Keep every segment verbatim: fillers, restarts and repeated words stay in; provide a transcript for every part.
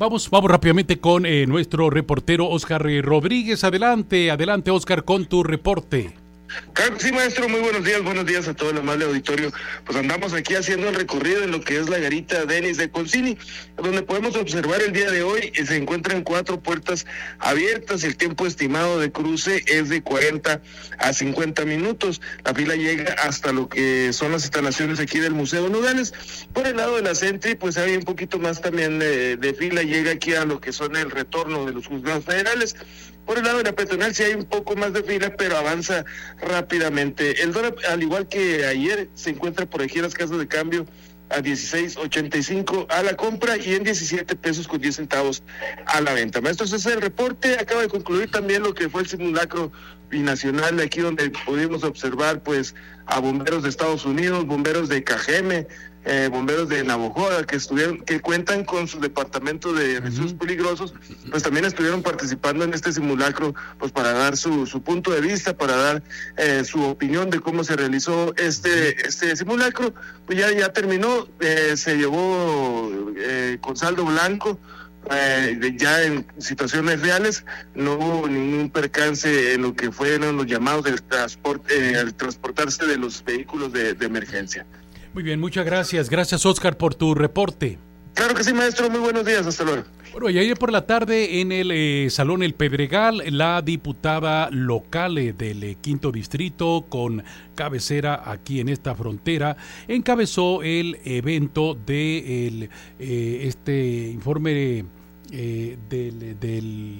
vamos, vamos rápidamente con eh, nuestro reportero Oscar Rodríguez. Adelante, adelante Oscar con tu reporte. Claro que sí, maestro, muy buenos días, buenos días a todo el amable auditorio. Pues andamos aquí haciendo el recorrido en lo que es la garita Denis de Concini, donde podemos observar el día de hoy, eh, se encuentran cuatro puertas abiertas, el tiempo estimado de cruce es de cuarenta a cincuenta minutos, la fila llega hasta lo que son las instalaciones aquí del Museo Nogales. Por el lado de la Sentry, pues hay un poquito más también de, de fila, llega aquí a lo que son el retorno de los juzgados federales. Por el lado de la peatonal sí hay un poco más de fila, pero avanza rápidamente. El dólar, al igual que ayer, se encuentra por aquí en las casas de cambio a dieciséis ochenta y cinco a la compra y en diecisiete pesos con diez centavos a la venta. Maestro, ese es el reporte. Acaba de concluir también lo que fue el simulacro binacional, aquí donde pudimos observar pues a bomberos de Estados Unidos, bomberos de Cajeme, eh, bomberos de Navojoa, que estuvieron, que cuentan con su departamento de residuos uh-huh. peligrosos, pues también estuvieron participando en este simulacro, pues para dar su, su punto de vista, para dar eh, su opinión de cómo se realizó este, este simulacro. Pues ya, ya terminó, eh, se llevó eh, con saldo blanco. Eh, ya en situaciones reales no hubo ningún percance en lo que fueron los llamados del transporte, eh, al transportarse de los vehículos de, de emergencia. Muy bien, muchas gracias. Gracias, Oscar, por tu reporte. Claro que sí, maestro. Muy buenos días. Hasta luego. Bueno, y ayer por la tarde en el eh, Salón El Pedregal, la diputada local eh, del eh, Quinto Distrito, con cabecera aquí en esta frontera, encabezó el evento de el, eh, este informe eh, del, del...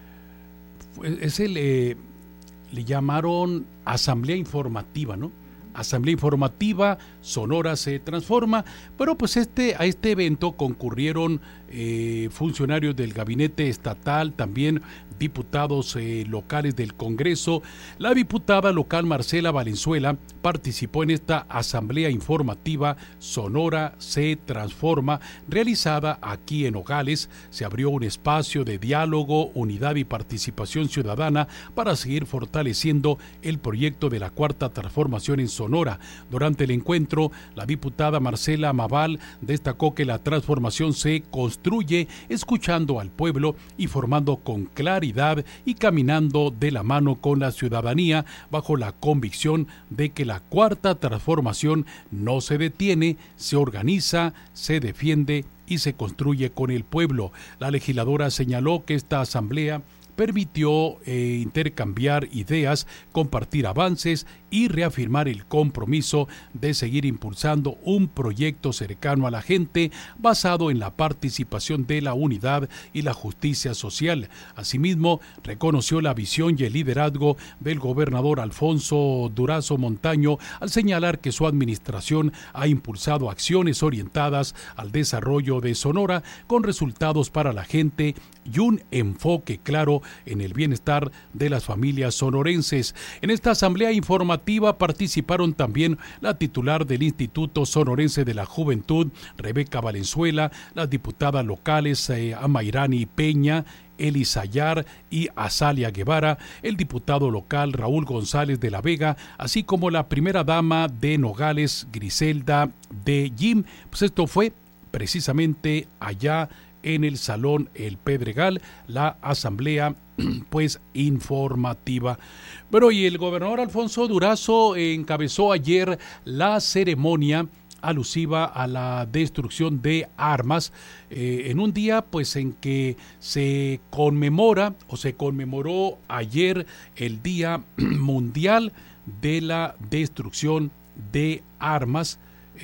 Es el... Eh, le llamaron Asamblea Informativa, ¿no? Asamblea Informativa, Sonora se transforma, pero pues este a este evento concurrieron eh, funcionarios del gabinete estatal, también diputados eh, locales del Congreso. La diputada local Marcela Valenzuela participó en esta Asamblea Informativa Sonora se transforma, realizada aquí en Nogales. Se abrió un espacio de diálogo, unidad y participación ciudadana para seguir fortaleciendo el proyecto de la Cuarta Transformación en Sonora. Durante el encuentro, la diputada Marcela Maval destacó que la transformación se construye escuchando al pueblo y formando con claridad y caminando de la mano con la ciudadanía, bajo la convicción de que la Cuarta Transformación no se detiene, se organiza, se defiende y se construye con el pueblo. La legisladora señaló que esta asamblea permitió eh, intercambiar ideas, compartir avances y reafirmar el compromiso de seguir impulsando un proyecto cercano a la gente, basado en la participación de la unidad y la justicia social. Asimismo, reconoció la visión y el liderazgo del gobernador Alfonso Durazo Montaño al señalar que su administración ha impulsado acciones orientadas al desarrollo de Sonora con resultados para la gente y un enfoque claro en el bienestar de las familias sonorenses. En esta asamblea informativa participaron también la titular del Instituto Sonorense de la Juventud, Rebeca Valenzuela, las diputadas locales eh, Amairani Peña, Eli Sayar y Azalia Guevara, el diputado local Raúl González de la Vega, así como la primera dama de Nogales, Griselda de Jim. Pues esto fue precisamente allá en el Salón El Pedregal, la asamblea pues informativa. Bueno, y el gobernador Alfonso Durazo encabezó ayer la ceremonia alusiva a la destrucción de armas, eh, en un día pues en que se conmemora o se conmemoró ayer el Día Mundial de la Destrucción de Armas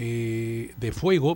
eh, de Fuego.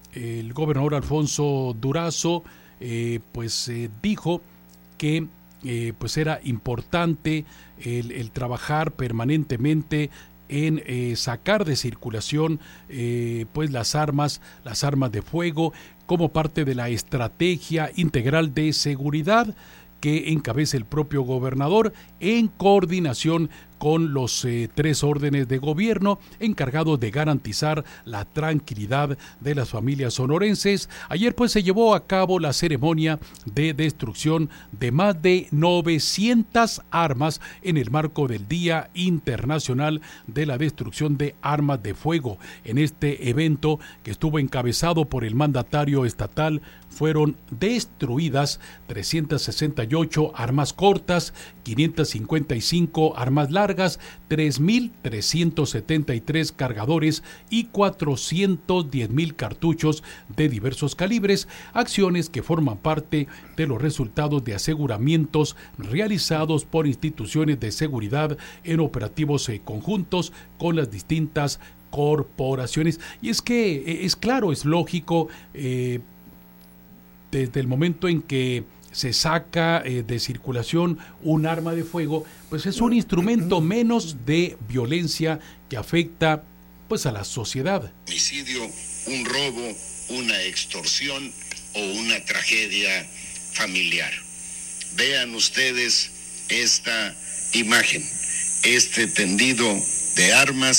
El gobernador Alfonso Durazo eh, pues eh, dijo que eh, pues era importante el, el trabajar permanentemente en eh, sacar de circulación eh, pues las armas, las armas de fuego como parte de la estrategia integral de seguridad que encabeza el propio gobernador en coordinación con los eh, tres órdenes de gobierno encargados de garantizar la tranquilidad de las familias sonorenses. Ayer pues se llevó a cabo la ceremonia de destrucción de más de novecientas armas en el marco del Día Internacional de la Destrucción de Armas de Fuego. En este evento, que estuvo encabezado por el mandatario estatal, fueron destruidas trescientas sesenta y ocho armas cortas, quinientas cincuenta y cinco armas largas, tres mil trescientos setenta y tres cargadores y cuatrocientos diez mil cartuchos de diversos calibres, acciones que forman parte de los resultados de aseguramientos realizados por instituciones de seguridad en operativos eh, conjuntos con las distintas corporaciones. Y es que eh, es claro, es lógico, eh, desde el momento en que se saca eh, de circulación un arma de fuego, pues es un instrumento menos de violencia que afecta pues a la sociedad. Homicidio, un robo, una extorsión o una tragedia familiar. Vean ustedes esta imagen, este tendido de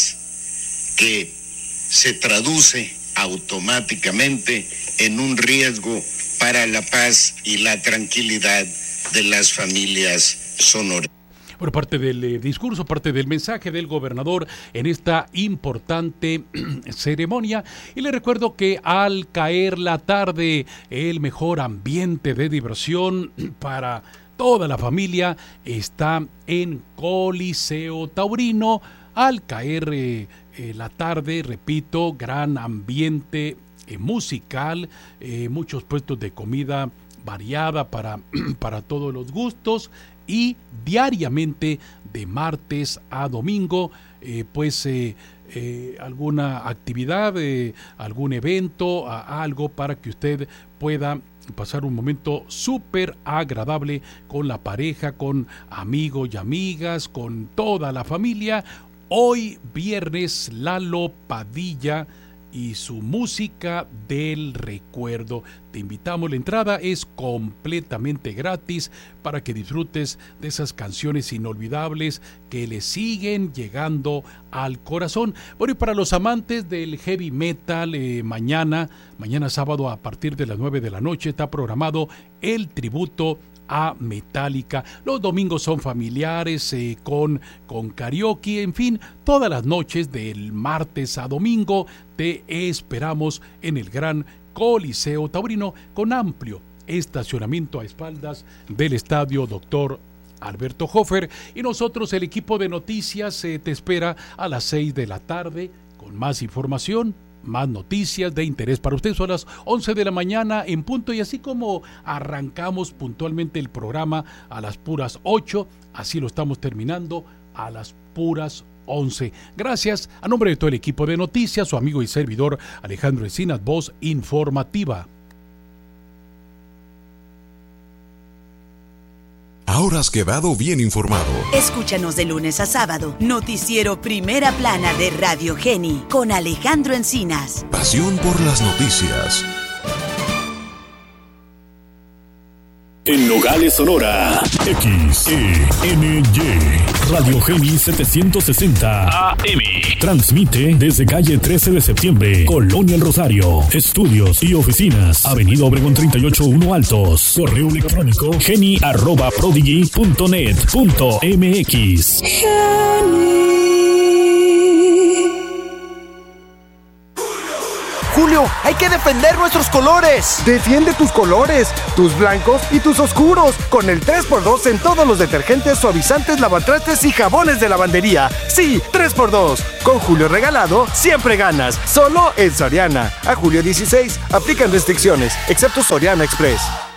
armas que se traduce automáticamente en un riesgo para la paz y la tranquilidad de las familias sonorenses. Por parte del eh, discurso, parte del mensaje del gobernador en esta importante ceremonia. Y le recuerdo que al caer la tarde, el mejor ambiente de diversión para toda la familia está en Coliseo Taurino. Al caer eh, eh, la tarde, repito, gran ambiente eh, musical, eh, muchos puestos de comida variada para, para todos los gustos, y diariamente de martes a domingo eh, pues eh, eh, alguna actividad, eh, algún evento, a, algo para que usted pueda pasar un momento súper agradable con la pareja, con amigos y amigas, con toda la familia. Hoy viernes, Lalo Padilla y su música del recuerdo. Te invitamos, la entrada es completamente gratis para que disfrutes de esas canciones inolvidables que le siguen llegando al corazón. Bueno, y para los amantes del heavy metal, eh, mañana, mañana sábado a partir de las nueve de la noche está programado el tributo a Metallica. Los domingos son familiares, eh, con, con karaoke, en fin, todas las noches del martes a domingo te esperamos en el gran Coliseo Taurino, con amplio estacionamiento a espaldas del estadio Doctor Alberto Hofer. Y nosotros, el equipo de noticias, eh, te espera a las seis de la tarde con más información, más noticias de interés para usted. Son las once de la mañana en punto, y así como arrancamos puntualmente el programa a las puras ocho, así lo estamos terminando a las puras once. Gracias a nombre de todo el equipo de noticias, su amigo y servidor Alejandro Encinas, voz informativa. Ahora has quedado bien informado. Escúchanos de lunes a sábado, Noticiero Primera Plana de Radio Geni, con Alejandro Encinas. Pasión por las noticias. En Nogales, Sonora, X E N Y, Radio Geni setecientos sesenta A M. Transmite desde calle trece de septiembre, Colonia El Rosario. Estudios y oficinas, Avenida Obregón treinta y ocho uno Altos. Correo electrónico geni arroba prodigy punto net punto m x. Julio, hay que defender nuestros colores. Defiende tus colores, tus blancos y tus oscuros, con el tres por dos en todos los detergentes, suavizantes, lavatrastes y jabones de lavandería. Sí, tres por dos. Con Julio regalado, siempre ganas. Solo en Soriana. A julio dieciséis, aplican restricciones, excepto Soriana Express.